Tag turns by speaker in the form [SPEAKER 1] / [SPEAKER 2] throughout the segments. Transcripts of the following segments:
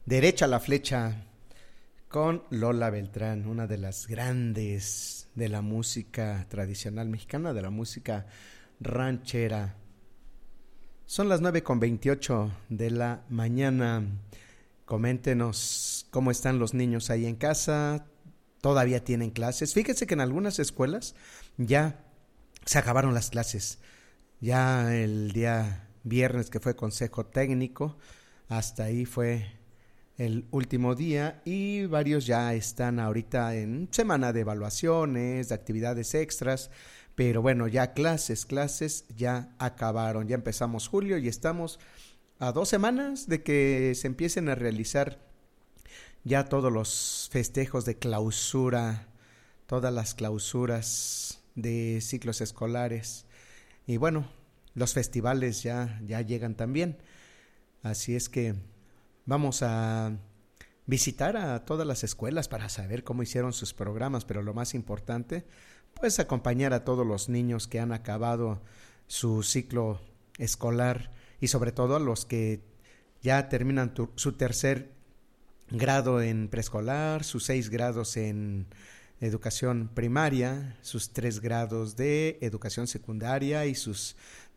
[SPEAKER 1] Derecha a la flecha con Lola Beltrán, una de las grandes de la música tradicional mexicana, de la música ranchera. Son las 9:28 de la mañana. Coméntenos cómo están los niños ahí en casa. ¿Todavía tienen clases? Fíjense que en algunas escuelas ya se acabaron las clases. Ya el día viernes, que fue consejo técnico, hasta ahí fue el último día, y varios ya están ahorita en semana de evaluaciones, de actividades extras, pero bueno, ya clases ya acabaron. Ya empezamos julio y estamos a 2 semanas de que se empiecen a realizar ya todos los festejos de clausura, todas las clausuras de ciclos escolares, y bueno, los festivales ya llegan también. Así es que vamos a visitar a todas las escuelas para saber cómo hicieron sus programas, pero lo más importante, pues acompañar a todos los niños que han acabado su ciclo escolar, y sobre todo a los que ya terminan su tercer grado en preescolar, sus 6 grados en educación primaria, sus 3 grados de educación secundaria y sus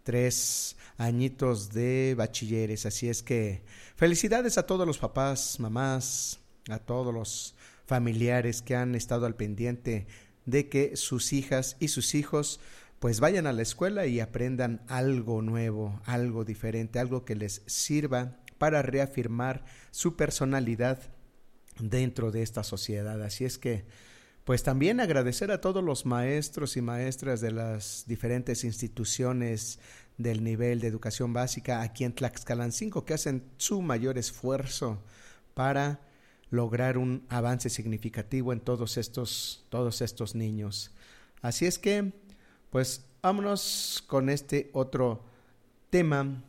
[SPEAKER 1] 3 añitos de bachilleres. Así es que felicidades a todos los papás, mamás, a todos los familiares que han estado al pendiente de que sus hijas y sus hijos pues vayan a la escuela y aprendan algo nuevo, algo diferente, algo que les sirva para reafirmar su personalidad dentro de esta sociedad. Así es que pues también agradecer a todos los maestros y maestras de las diferentes instituciones del nivel de educación básica aquí en Tlaxcalancingo, que hacen su mayor esfuerzo para lograr un avance significativo en todos estos niños. Así es que pues vámonos con este otro tema.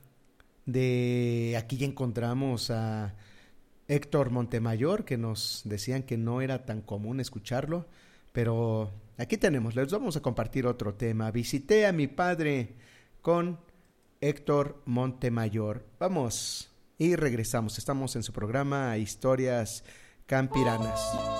[SPEAKER 1] De aquí ya encontramos a Héctor Montemayor, que nos decían que no era tan común escucharlo, pero aquí tenemos, les vamos a compartir otro tema. Visité a mi padre, con Héctor Montemayor. Vamos y regresamos. Estamos en su programa Historias Campiranas.